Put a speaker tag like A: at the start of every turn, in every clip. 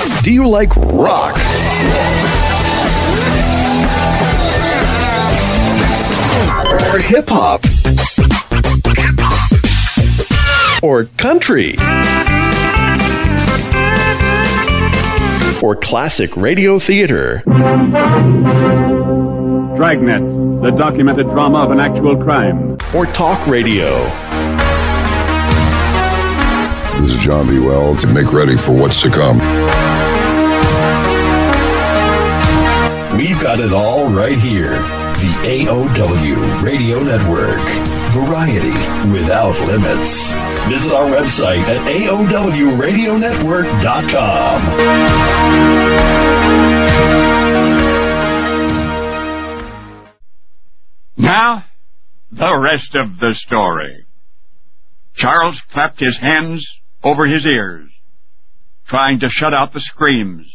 A: Do you like rock? Or hip-hop? Or country? Or classic radio theater?
B: Dragnet, the documented drama of an actual crime.
A: Or talk radio?
C: This is John B. Wells. Make ready for what's to come.
A: We've got it all right here. The AOW Radio Network. Variety without limits. Visit our website at AOWRadionetwork.com.
D: Now, the rest of the story. Charles clapped his hands over his ears, trying to shut out the screams.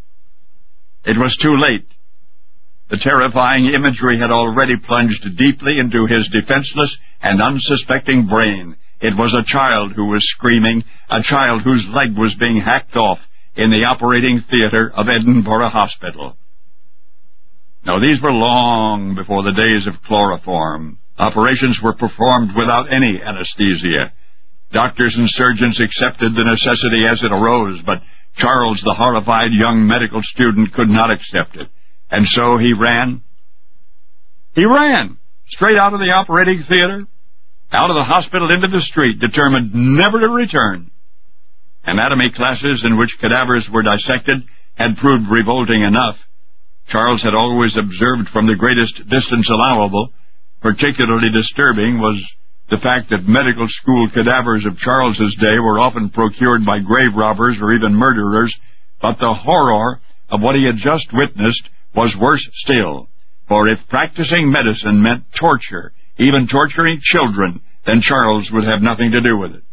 D: It was too late. The terrifying imagery had already plunged deeply into his defenseless and unsuspecting brain. It was a child who was screaming, a child whose leg was being hacked off in the operating theater of Edinburgh Hospital. Now, these were long before the days of chloroform. Operations were performed without any anesthesia. Doctors and surgeons accepted the necessity as it arose, but Charles, the horrified young medical student, could not accept it. And so he ran. He ran straight out of the operating theater, out of the hospital into the street, determined never to return. Anatomy classes in which cadavers were dissected had proved revolting enough. Charles had always observed from the greatest distance allowable. Particularly disturbing was the fact that medical school cadavers of Charles's day were often procured by grave robbers or even murderers, but the horror of what he had just witnessed was worse still. For if practicing medicine meant torture, even torturing children, then Charles would have nothing to do with it.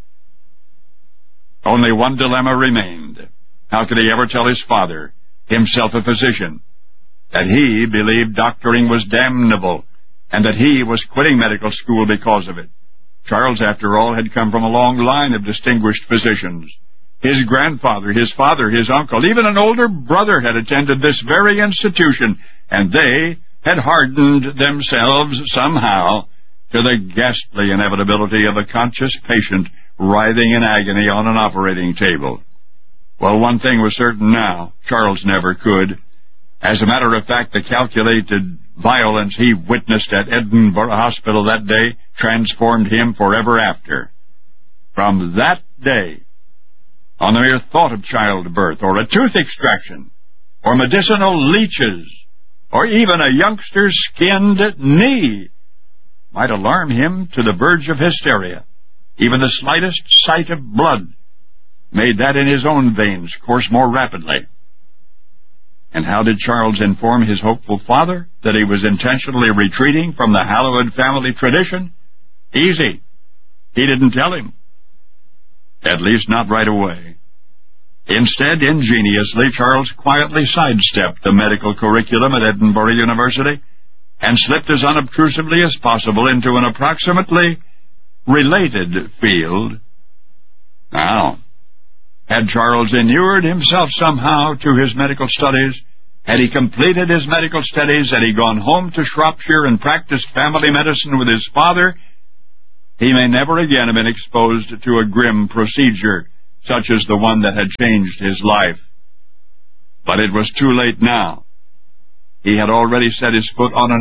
D: Only one dilemma remained. How could he ever tell his father, himself a physician, that he believed doctoring was damnable, and that he was quitting medical school because of it? Charles, after all, had come from a long line of distinguished physicians. His grandfather, his father, his uncle, even an older brother had attended this very institution, and they had hardened themselves somehow to the ghastly inevitability of a conscious patient writhing in agony on an operating table. Well, one thing was certain now. Charles never could. As a matter of fact, the calculated violence he witnessed at Edinburgh Hospital that day transformed him forever after. From that day, on the mere thought of childbirth, or a tooth extraction, or medicinal leeches, or even a youngster's skinned knee, might alarm him to the verge of hysteria. Even the slightest sight of blood made that in his own veins course more rapidly. And how did Charles inform his hopeful father that he was intentionally retreating from the hallowed family tradition? Easy. He didn't tell him. At least not right away. Instead, ingeniously, Charles quietly sidestepped the medical curriculum at Edinburgh University and slipped as unobtrusively as possible into an approximately related field. Now, had Charles inured himself somehow to his medical studies? Had he completed his medical studies? Had he gone home to Shropshire and practiced family medicine with his father? He may never again have been exposed to a grim procedure such as the one that had changed his life. But it was too late now. He had already set his foot on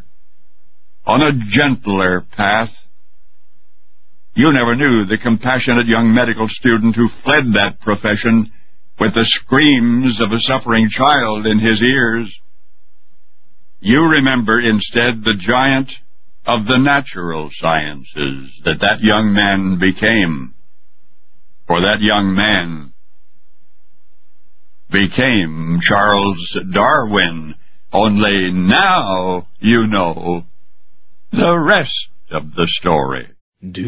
D: a gentler path. You never knew the compassionate young medical student who fled that profession with the screams of a suffering child in his ears. You remember instead the giant of the natural sciences that young man became. For that young man became Charles Darwin. Only now you know the rest of the story.